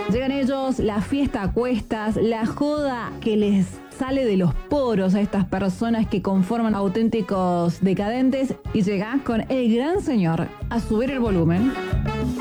Llegan ellos, la fiesta a cuestas, la joda que les sale de los poros a estas personas que conforman auténticos decadentes y llega con el gran señor a subir el volumen.